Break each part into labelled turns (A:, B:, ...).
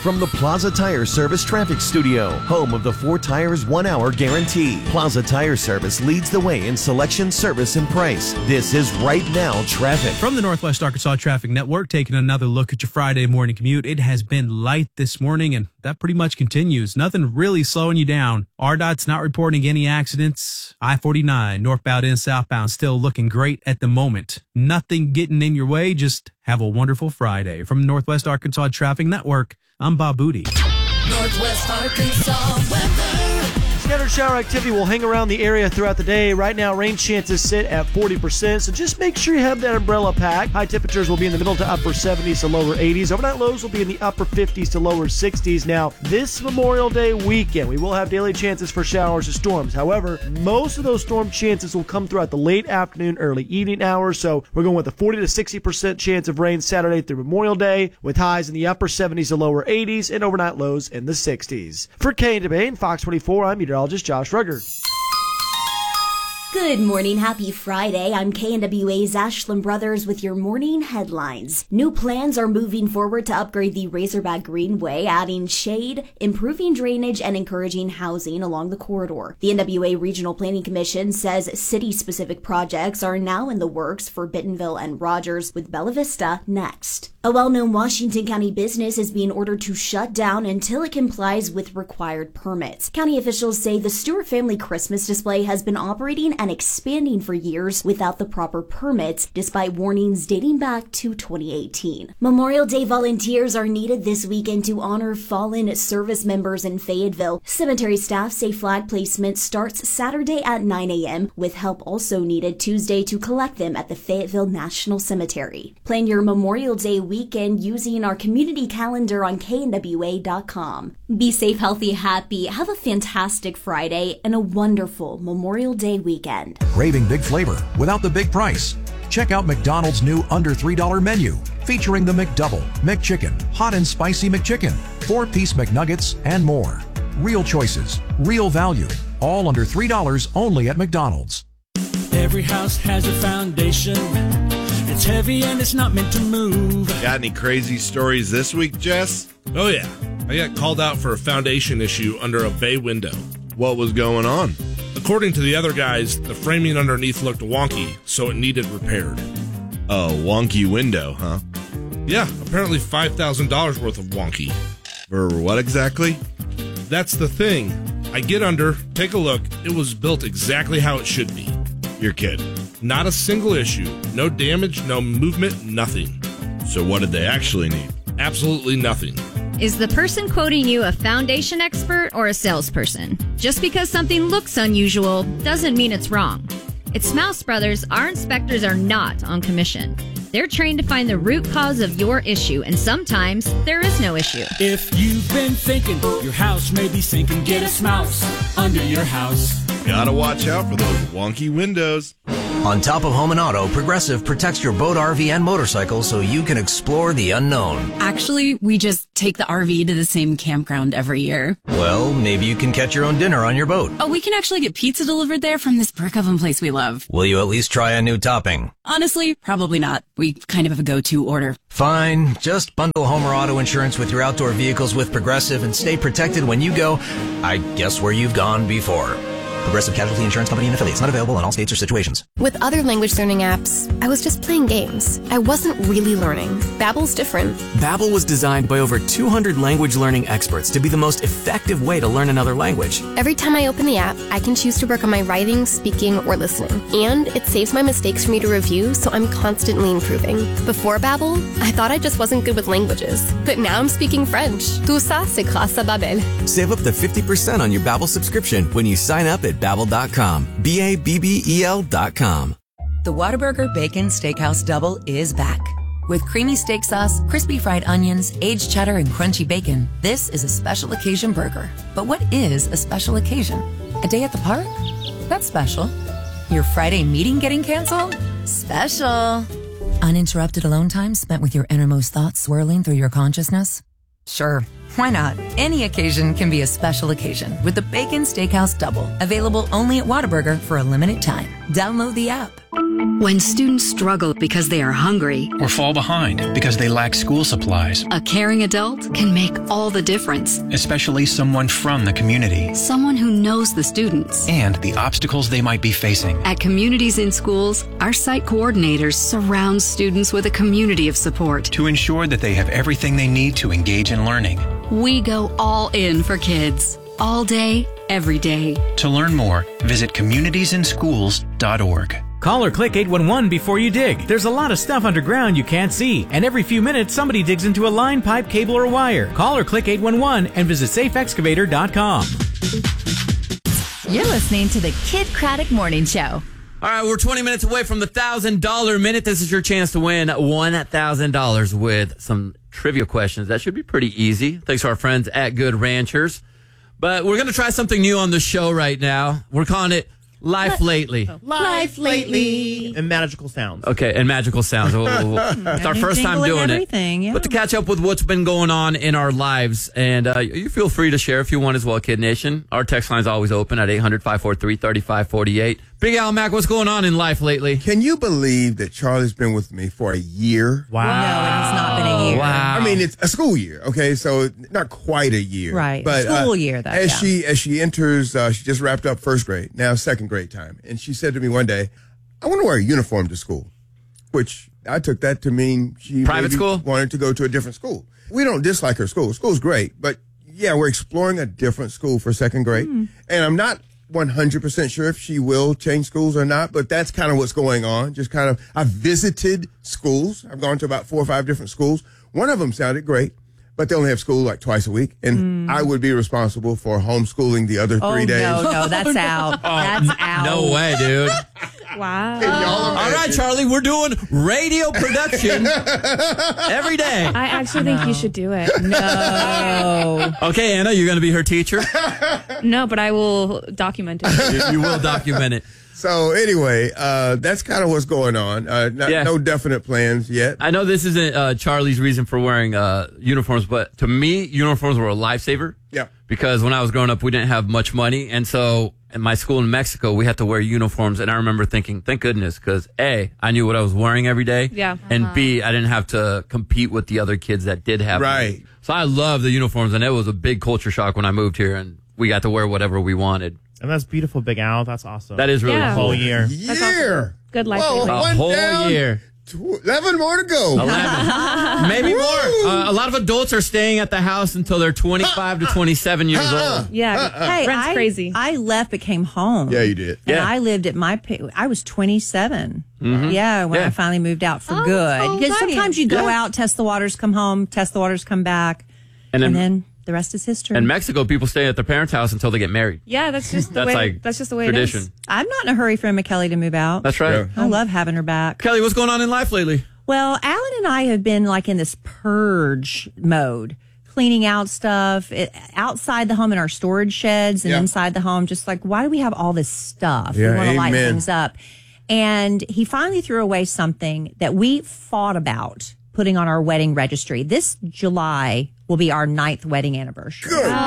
A: from the Plaza Tire Service Traffic Studio, home of the 4 Tires 1 Hour Guarantee. Plaza Tire Service leads the way in selection, service, and price. This is Right Now Traffic.
B: From the Northwest Arkansas Traffic Network, taking another look at your Friday morning commute. It has been light this morning, and that pretty much continues. Nothing really slowing you down. RDOT's not reporting any accidents. I-49, northbound and southbound, still looking great at the moment. Nothing getting in your way. Just have a wonderful Friday. From the Northwest Arkansas Traffic Network, I'm Bob Booty.
C: Northwest Arkansas weather.
D: Scattered shower activity will hang around the area throughout the day. Right now, rain chances sit at 40%, so just make sure you have that umbrella pack. High temperatures will be in the middle to upper 70s to lower 80s. Overnight lows will be in the upper 50s to lower 60s. Now, this Memorial Day weekend, we will have daily chances for showers or storms. However, most of those storm chances will come throughout the late afternoon, early evening hours, so we're going with a 40 to 60% chance of rain Saturday through Memorial Day, with highs in the upper 70s to lower 80s and overnight lows in the 60s. For K&W and Fox 24, I'm meteorologist Josh Rugger.
E: Good morning. Happy Friday. I'm KNWA's Ashland Brothers with your morning headlines. New plans are moving forward to upgrade the Razorback Greenway, adding shade, improving drainage, and encouraging housing along the corridor. The NWA Regional Planning Commission says city-specific projects are now in the works for Bentonville and Rogers, with Bella Vista next. A well-known Washington County business is being ordered to shut down until it complies with required permits. County officials say the Stewart family Christmas display has been operating and expanding for years without the proper permits, despite warnings dating back to 2018. Memorial Day volunteers are needed this weekend to honor fallen service members in Fayetteville. Cemetery staff say flag placement starts Saturday at 9 a.m., with help also needed Tuesday to collect them at the Fayetteville National Cemetery. Plan your Memorial Day weekend using our community calendar on knwa.com. Be safe, healthy, happy, have a fantastic Friday, and a wonderful Memorial Day weekend.
F: Craving big flavor without the big price? Check out McDonald's new under $3 menu, featuring the McDouble, McChicken, Hot and Spicy McChicken, 4-piece McNuggets, and more. Real choices, real value, all under $3 only at McDonald's.
G: Every house has a foundation. It's heavy and it's not meant to move.
H: Got any crazy stories this week, Jess?
I: Oh, yeah. I got called out for a foundation issue under a bay window.
H: What was going on?
I: According to the other guys, the framing underneath looked wonky, so it needed repaired.
H: Oh, wonky window, huh?
I: Yeah, apparently $5,000 worth of wonky.
H: For what exactly?
I: That's the thing. I get under, take a look. It was built exactly how it should be.
H: You're kidding.
I: Not a single issue. No damage, no movement, nothing.
H: So what did they actually need?
I: Absolutely nothing.
J: Is the person quoting you a foundation expert or a salesperson? Just because something looks unusual doesn't mean it's wrong. At Smouse Brothers, our inspectors are not on commission. They're trained to find the root cause of your issue, and sometimes there is no issue.
G: If you've been thinking your house may be sinking, get a Smouse under your house.
H: Gotta watch out for those wonky windows.
K: On top of home and auto, Progressive protects your boat, RV, and motorcycle so you can explore the unknown.
L: Actually, we just take the RV to the same campground every year.
K: Well, maybe you can catch your own dinner on your boat.
L: Oh, we can actually get pizza delivered there from this brick oven place we love.
K: Will you at least try a new topping?
L: Honestly, probably not. We kind of have a go-to order.
K: Fine. Just bundle home or auto insurance with your outdoor vehicles with Progressive and stay protected when you go, I guess, where you've gone before. Progressive Casualty Insurance Company and Affiliates. Not available in all states or situations.
M: With other language learning apps, I was just playing games. I wasn't really learning. Babbel's different.
N: Babbel was designed by over 200 language learning experts to be the most effective way to learn another language.
M: Every time I open the app, I can choose to work on my writing, speaking, or listening. And it saves my mistakes for me to review, so I'm constantly improving. Before Babbel, I thought I just wasn't good with languages. But now I'm speaking French. Tout ça, c'est grâce à Babbel.
N: Save up to 50% on your Babbel subscription when you sign up at Babbel.com. Babbel.com.
O: The Whataburger Bacon Steakhouse Double is back. With creamy steak sauce, crispy fried onions, aged cheddar, and crunchy bacon, this is a special occasion burger. But what is a special occasion? A day at the park? That's special. Your Friday meeting getting canceled? Special. Uninterrupted alone time spent with your innermost thoughts swirling through your consciousness? Sure, Why not? Any occasion can be a special occasion with the Bacon Steakhouse Double, available only at Whataburger for a limited time. Download the app.
P: When students struggle because they are hungry
Q: or fall behind because they lack school supplies,
P: a caring adult can make all the difference.
Q: Especially someone from the community.
P: Someone who knows the students
Q: and the obstacles they might be facing.
P: At Communities in Schools, our site coordinators surround students with a community of support
Q: to ensure that they have everything they need to engage in learning.
P: We go all in for kids, all day, every day.
Q: To learn more, visit communitiesinschools.org.
R: Call or click 811 before you dig. There's a lot of stuff underground you can't see, and every few minutes somebody digs into a line, pipe, cable, or wire. Call or click 811 and visit safeexcavator.com.
S: You're listening to the Kid Craddock Morning Show.
T: All right, we're 20 minutes away from the $1,000 minute. This is your chance to win $1,000 with some trivia questions. That should be pretty easy. Thanks to our friends at Good Ranchers. But we're going to try something new on the show right now. We're calling it Life Lately.
U: Life Lately. And magical sounds.
T: Okay, and magical sounds. It's our first time doing it.
U: Yeah.
T: But to catch up with what's been going on in our lives. And you feel free to share if you want as well, Kid Nation. Our text line is always open at 800-543-3548. Big Al Mac, what's going on in life lately?
V: Can you believe that Charlie's been with me for a year?
U: Wow. No, it has not been a year.
T: Wow.
V: I mean, it's a school year, okay? So not quite a year.
U: Right.
V: But,
U: school year, though.
V: As she enters, she just wrapped up first grade, now second grade time. And she said to me one day, I want to wear a uniform to school, which I took that to mean she
T: private school
V: wanted to go to a different school. We don't dislike her school. School's great, but yeah, we're exploring a different school for second grade. And I'm not 100% sure if she will change schools or not, but that's kind of what's going on. Just kind of, I've visited schools. I've gone to about 4 or 5 different schools. One of them sounded great, but they only have school like twice a week. And I would be responsible for homeschooling the other 3 days.
U: No, that's out. That's out.
T: No way, dude.
U: Wow.
T: All right, Charlie, we're doing radio production every day.
W: I actually think you should do it.
U: No.
T: Okay, Anna, you're going to be her teacher?
W: No, but I will document it.
T: You will document it.
V: So anyway, that's kind of what's going on. No definite plans yet.
T: I know this isn't Charlie's reason for wearing uniforms, but to me, uniforms were a lifesaver.
V: Yeah.
T: Because when I was growing up, we didn't have much money. And so in my school in Mexico, we had to wear uniforms. And I remember thinking, thank goodness, because A, I knew what I was wearing every day.
W: Yeah.
T: And B, I didn't have to compete with the other kids that did have money. So I love the uniforms. And it was a big culture shock when I moved here and we got to wear whatever we wanted.
U: And that's beautiful, Big Al. That's awesome.
T: That is really
U: cool. Whole year.
W: Awesome. Good life.
T: A whole year.
V: 11 more to go.
T: 11. Maybe more. A lot of adults are staying at the house until they're 25 to 27 years old.
W: Yeah.
U: Hey,
W: Rent's crazy.
U: I left but came home.
V: Yeah, you did.
U: And I lived at I was 27.
T: Mm-hmm.
U: Yeah, when I finally moved out for good. Because sometimes you go out, test the waters, come home, test the waters, come back. And then the rest is history.
T: In Mexico, people stay at their parents' house until they get married.
W: Yeah, that's just the way. That's just the way
T: tradition.
W: it is.
U: I'm not in a hurry for Emma Kelly to move out.
T: That's right.
U: I love having her back.
T: Kelly, what's going on in life lately?
U: Well, Alan and I have been like in this purge mode, cleaning out stuff outside the home in our storage sheds and inside the home. Just like, why do we have all this stuff? We want to light things up. And he finally threw away something that we fought about putting on our wedding registry. This July will be our 9th wedding anniversary.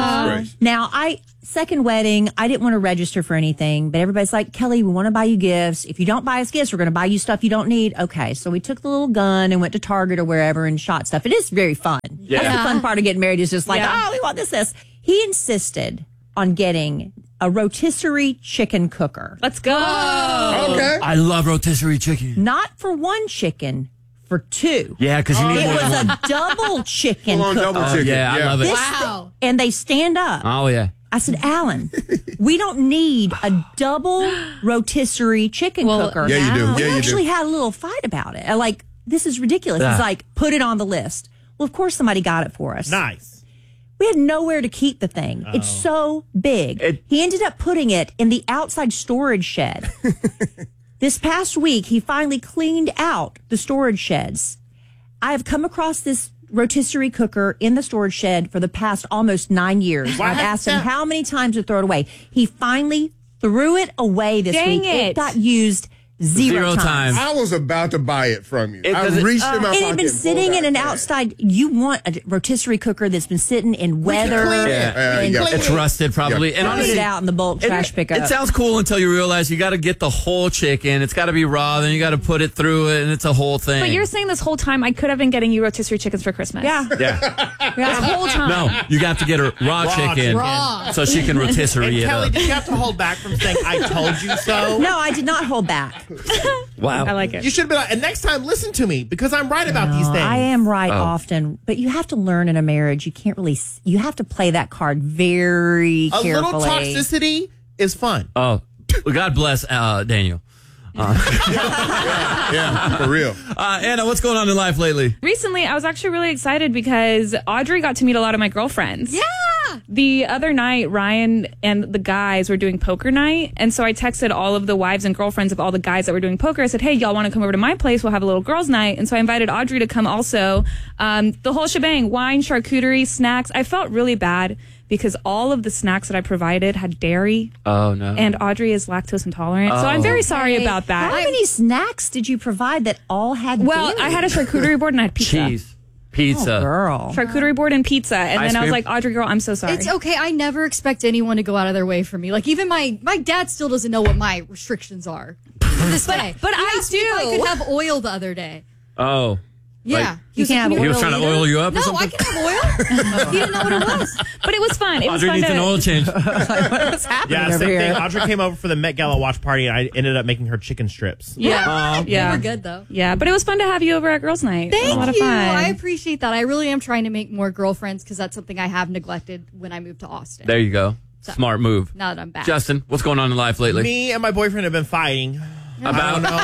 U: Now, second wedding, I didn't want to register for anything, but everybody's like, Kelly, we want to buy you gifts. If you don't buy us gifts, we're going to buy you stuff you don't need. Okay, so we took the little gun and went to Target or wherever and shot stuff. It is very fun.
T: Yeah.
U: That's the fun part of getting married is just like, we want this. He insisted on getting a rotisserie chicken cooker.
W: Let's go.
V: Okay.
T: I love rotisserie chicken.
U: Not for one chicken, for 2.
T: Yeah, because you need more than one.
U: It was a double chicken cooker.
V: Double chicken.
T: Yeah, I love it.
U: Wow. And they stand up.
T: Oh, yeah.
U: I said, Alan, we don't need a double rotisserie chicken cooker.
V: Yeah, you do.
U: We
V: Yeah, you
U: actually
V: do.
U: had a little fight about it. Like, this is ridiculous. He's like, put it on the list. Well, of course, somebody got it for us. Nice. We had nowhere to keep the thing. It's so big. He ended up putting it in the outside storage shed. This past week, he finally cleaned out the storage sheds. I have come across this rotisserie cooker in the storage shed for the past almost 9 years. I've asked him how many times to throw it away. He finally threw it away this week. It got used Zero times.
V: I was about to buy it from you. I
U: It
V: reached in my pocket.
U: had been sitting in an outside. You want a rotisserie cooker that's been sitting in weather.
T: It's rusted probably. And
U: put
T: honestly,
U: it out in the bulk trash pickup.
T: It sounds cool until you realize you got to get the whole chicken. It's got to be raw. Then you got to put it through it, and it's a whole thing.
W: But you're saying this whole time I could have been getting you rotisserie chickens for Christmas.
U: Yeah.
T: This
W: whole time.
T: No, you have to get her raw chicken so she can rotisserie it
A: Kelly,
T: up.
A: did you have to hold back from saying "I told you so"?
U: No, I did not hold back.
T: Wow.
W: I like it.
A: You should be like, and next time, listen to me because I'm right about these things.
U: I am right
T: Oh.
U: often, but you have to learn in a marriage. You can't really. You have to play that card very
A: A
U: carefully.
A: little toxicity is fun.
T: Oh, God bless Daniel.
V: Yeah, for real.
T: Anna, what's going on in life lately?
W: Recently, I was actually really excited because Audrey got to meet a lot of my girlfriends. Yeah! The other night, Ryan and the guys were doing poker night. And so I texted all of the wives and girlfriends of all the guys that were doing poker. I said, hey, y'all want to come over to my place? We'll have a little girls' night. And so I invited Audrey to come also. The whole shebang, wine, charcuterie, snacks. I felt really bad because all of the snacks that I provided had dairy.
T: Oh, no.
W: And Audrey is lactose intolerant. So I'm very sorry about that.
U: How many snacks did you provide that all had
W: Well,
U: dairy?
W: I had a charcuterie board and I had pizza.
T: Cheese. Pizza.
U: Oh, girl.
W: Charcuterie board and pizza. And
T: Ice
W: then I was
T: cream?
W: like, Audrey, girl, I'm so sorry.
B: It's okay. I never expect anyone to go out of their way for me. Like, even my dad still doesn't know what my restrictions are to this day.
W: But
B: He
W: I
B: asked me if I
W: do.
B: could have oil the other day.
T: Oh.
B: Yeah.
T: Like,
B: He was
U: You
B: like,
U: can't have
B: "Can
T: he was
B: oil
T: trying to
B: either?"
T: oil you up or
B: No,
T: something?
B: I can have oil. He didn't know what it was.
W: But it was fun. It was
T: Audrey
W: fun
T: needs
W: to...
T: an oil change.
U: What's happening
A: Yeah,
U: over
A: same
U: here?
A: thing. Audrey came over for the Met Gala watch party, and I ended up making her chicken strips.
W: Yeah.
B: They were good, though.
W: Yeah, but it was fun to have you over at girls' night. It was a lot
B: Thank
W: of
B: you.
W: fun.
B: I appreciate that. I really am trying to make more girlfriends because that's something I have neglected when I moved to Austin.
T: There you go.
B: So,
T: Smart move.
B: now that I'm back.
T: Justin, what's going on in life lately?
A: Me and my boyfriend have been fighting.
T: About
A: No,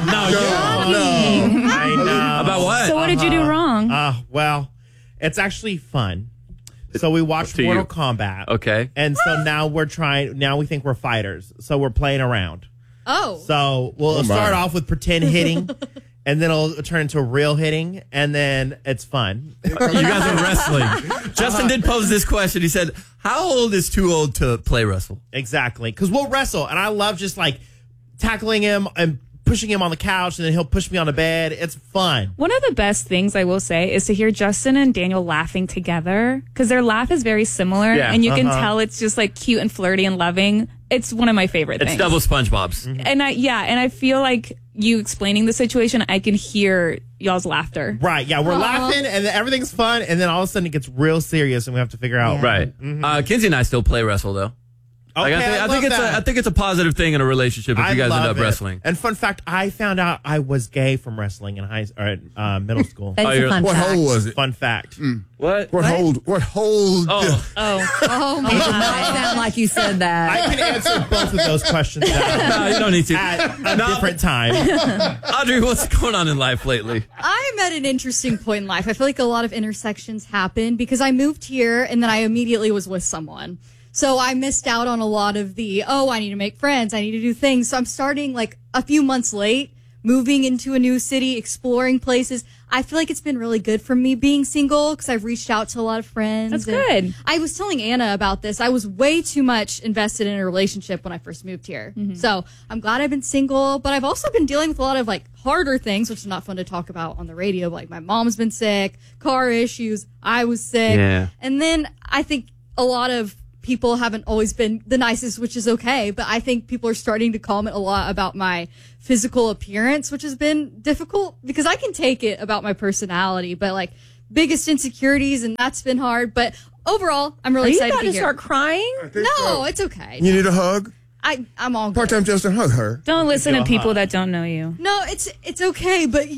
A: I know.
T: About what?
W: So what did you do wrong?
A: Well, it's actually fun. So we watched
T: To you.
A: Mortal Kombat.
T: Okay.
A: And so now now we think we're fighters. So we're playing around.
B: Oh.
A: So we'll start off with pretend hitting, and then it'll turn into real hitting, and then it's fun.
T: You guys are wrestling. Justin did pose this question. He said, how old is too old to play wrestle?
A: Exactly. Because we'll wrestle, and I love just like tackling him and pushing him on the couch, and then he'll push me on the bed. It's fun.
W: One of the best things I will say is to hear Justin and Daniel laughing together because their laugh is very similar,
T: Yeah.
W: and you can tell it's just like cute and flirty and loving. It's one of my favorite
T: It's
W: things.
T: double SpongeBob's.
W: And I feel like you explaining the situation, I can hear y'all's laughter.
A: Right. Yeah, we're laughing, and then everything's fun, and then all of a sudden it gets real serious, and we have to figure out.
T: Right. Kinsey and I still play wrestle, though.
A: Okay,
T: I think it's a positive thing in a relationship if you guys end up wrestling.
A: And fun fact, I found out I was gay from wrestling in middle school.
U: That's a fun
V: What
U: fact.
V: hole was it?
A: Fun fact.
T: What?
V: What hold? What hold?
T: Oh.
B: Oh, my
U: It did
B: God.
U: not sound like you said that.
A: I can answer both of those questions now
T: No, you don't need to.
A: at a different time.
T: Audrey, what's going on in life lately?
B: I'm at an interesting point in life. I feel like a lot of intersections happen because I moved here and then I immediately was with someone. So I missed out on a lot of I need to make friends. I need to do things. So I'm starting like a few months late, moving into a new city, exploring places. I feel like it's been really good for me being single because I've reached out to a lot of friends.
W: That's
B: and
W: good.
B: I was telling Anna about this. I was way too much invested in a relationship when I first moved here. So I'm glad I've been single, but I've also been dealing with a lot of like harder things, which is not fun to talk about on the radio. Like my mom's been sick, car issues. I was sick.
T: Yeah.
B: And then I think a lot of people haven't always been the nicest, which is okay. But I think people are starting to comment a lot about my physical appearance, which has been difficult because I can take it about my personality, but like biggest insecurities, and that's been hard. But overall, I'm really
U: Are you
B: excited
U: about
B: to
U: to
B: be
U: start
B: here.
U: crying?
B: No, it's okay.
V: You need a hug?
B: I'm all good.
V: Part-time Justin, hug her.
W: Don't listen to people that don't know you.
B: No, it's okay, but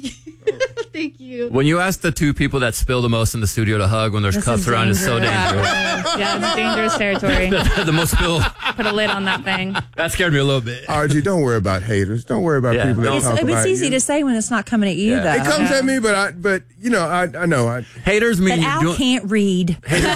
B: thank you.
T: When you ask the two people that spill the most in the studio to hug when there's
U: This
T: cups
U: is
T: around, it's so dangerous.
W: Yeah, it's dangerous territory.
T: The most spill.
W: Put a lid on that thing.
T: That scared me a little bit.
V: RG, don't worry about haters. Don't worry about people that talk about
U: It's easy
V: you.
U: to say when it's not coming at you, though.
V: It comes at me, but I know.
T: Haters mean
U: But
T: you're
U: Al
T: doing,
U: can't read.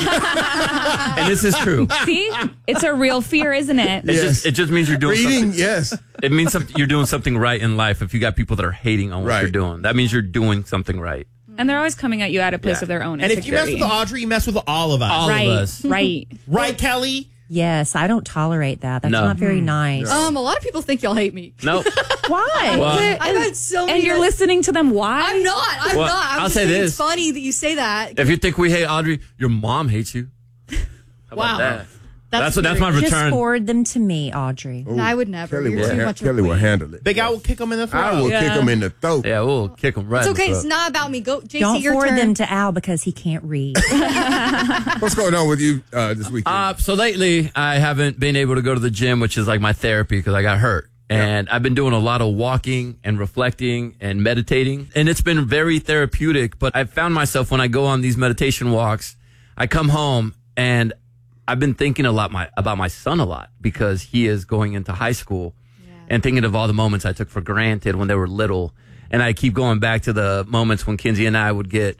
T: and this is true.
W: See? It's a real fear, isn't it?
T: It just means you're doing
V: Reading,
T: something.
V: yes.
T: It means you're doing something right in life if you got people that are hating on what
V: Right.
T: you're doing. That means you're doing something right.
W: And they're always coming at you at a place of their own
A: And if you mess
W: insecurity.
A: with Audrey, you mess with all of us.
T: All
W: right,
T: of us.
W: right.
A: Right, Kelly?
U: Yes, I don't tolerate that. That's
T: No.
U: not very nice.
B: A lot of people think y'all hate me.
T: Nope.
U: Why?
T: Well-
B: I've had so many.
W: And you're listening to them. Why?
B: I'm not. I'm
T: Well,
B: not. I'm
T: I'll
B: just
T: say
B: saying
T: this.
B: It's funny that you say that.
T: If you think we hate Audrey, your mom hates you. How
B: Wow.
T: about that?
B: That's
T: That's my
U: Just
T: return.
U: forward them to me, Audrey.
B: No, I would never.
V: Kelly,
B: You're too
V: will,
B: much of a
V: Kelly will
B: queen.
V: handle it.
A: Big Al will kick him in the throat.
V: I will kick him in the throat.
T: Yeah, we'll kick him right.
B: It's
T: in the
B: okay. It's
T: throat.
B: not about me. Go, JC.
U: Don't
B: your
U: forward
B: turn.
U: them to Al because he can't read.
V: What's going on with you this weekend?
T: So lately, I haven't been able to go to the gym, which is like my therapy because I got hurt. And I've been doing a lot of walking and reflecting and meditating. And it's been very therapeutic. But I've found myself when I go on these meditation walks, I come home and I've been thinking about my son a lot because he is going into high school and thinking of all the moments I took for granted when they were little. And I keep going back to the moments when Kinsey and I would get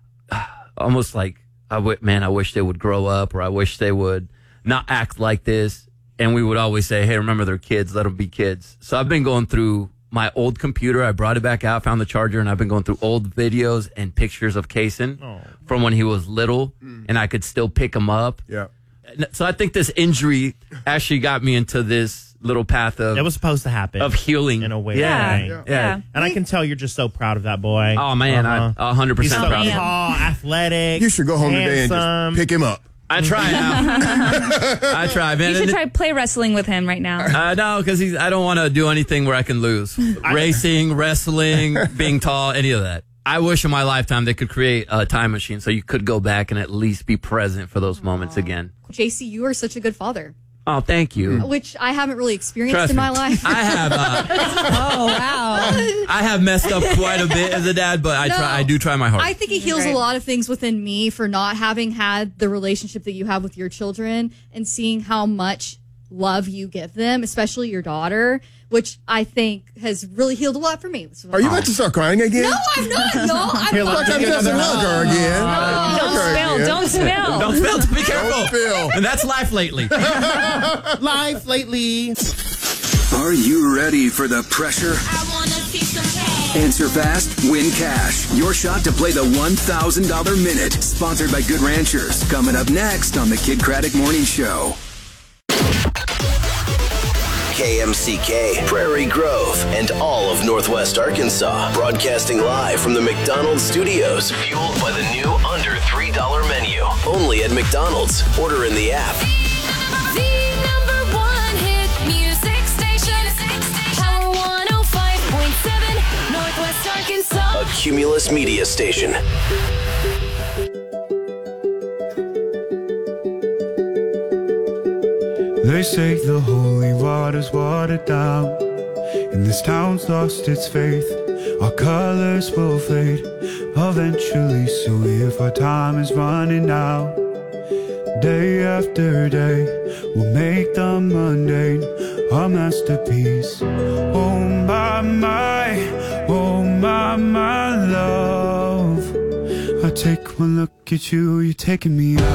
T: almost like, I wish they would grow up, or I wish they would not act like this. And we would always say, hey, remember they're kids, let them be kids. So I've been going through my old computer. I brought it back out, found the charger, and I've been going through old videos and pictures of Kaysen from when he was little, and I could still pick him up.
V: Yeah.
T: So I think this injury actually got me into this little path of
A: It was supposed to happen.
T: of healing
A: in a way.
T: Yeah, yeah.
A: And I can tell you're just so proud of that boy.
T: Oh man, I'm 100%
A: He's so
T: proud of him.
A: tall, athletic.
V: You should go home today and
A: handsome.
V: just pick him up.
T: I try now. I try, man.
W: You should try play wrestling with him right now.
T: No, because I don't want to do anything where I can lose. Racing, wrestling, being tall, any of that. I wish in my lifetime they could create a time machine so you could go back and at least be present for those moments again.
B: JC, you are such a good father,
T: Oh, thank you.
B: which I haven't really experienced
T: Trust
B: in
T: me.
B: my life.
T: I have.
U: Oh, wow.
T: I have messed up quite a bit as a dad, but
B: No.
T: I do try my hardest.
B: I think it heals a lot of things within me for not having had the relationship that you have with your children and seeing how much love you give them, especially your daughter, which I think has really healed a lot for me.
V: Are you about to start crying again?
B: No, I'm not, y'all. I'm
A: Here,
B: not.
A: let's
V: I'm
A: get
V: just
A: another
V: hug her again.
W: Don't spill.
T: Don't spill. Be careful.
V: Don't spill.
T: And that's life lately.
A: Life lately.
C: Are you ready for the pressure? Answer fast, win cash. Your shot to play the $1,000 minute. Sponsored by Good Ranchers. Coming up next on the Kid Craddock Morning Show.
D: KMCK, Prairie Grove, and all of Northwest Arkansas. Broadcasting live from the McDonald's studios. Fueled by the new under $3 menu. Only at McDonald's. Order in the app.
E: The number one hit music station. Power 105.7, Northwest Arkansas.
D: A Cumulus Media station.
X: They say the holy water's watered down, and this town's lost its faith. Our colors will fade eventually, so if our time is running out, day after day, we'll make the mundane our masterpiece. Oh my, love. I take one look at you, you're taking me out.